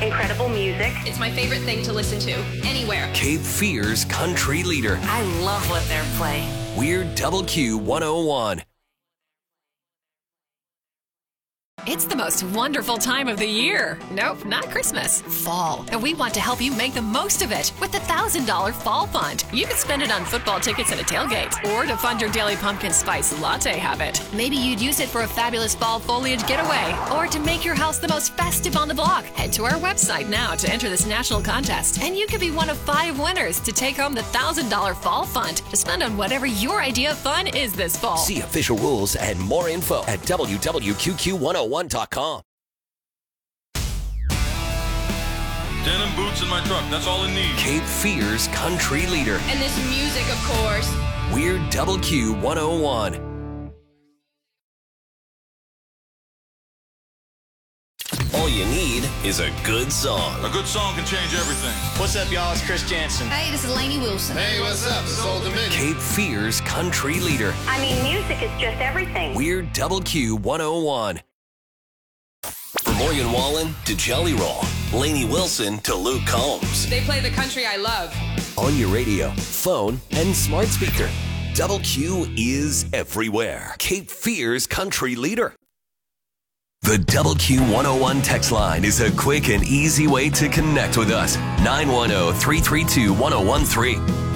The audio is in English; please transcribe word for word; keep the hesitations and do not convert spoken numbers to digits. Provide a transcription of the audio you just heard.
incredible music. It's my favorite thing to listen to, anywhere. Cape Fear's country leader. I love what they're playing. We're Double Q one oh one. It's the most wonderful time of the year. Nope, not Christmas. Fall. And we want to help you make the most of it with the one thousand dollars Fall Fund. You can spend it on football tickets at a tailgate or to fund your daily pumpkin spice latte habit. Maybe you'd use it for a fabulous fall foliage getaway or to make your house the most festive on the block. Head to our website now to enter this national contest, and you could be one of five winners to take home the one thousand dollars Fall Fund to spend on whatever your idea of fun is this fall. See official rules and more info at w w w dot q q one oh one dot com. Denim boots in my truck. That's all it needs. Cape Fear's country leader. And this music, of course. We're Double Q one oh one. All you need is a good song. A good song can change everything. What's up, y'all? It's Chris Jansen. Hey, this is Lainey Wilson. Hey, what's up? It's Old Dominion. Cape Fear's country leader. I mean, music is just everything. We're Double Q one oh one. From Morgan Wallen to Jelly Roll, Lainey Wilson to Luke Combs. They play the country I love. On your radio, phone, and smart speaker. Double Q is everywhere. Cape Fear's country leader. The Double Q one oh one text line is a quick and easy way to connect with us. nine one zero, three three two, one zero one three.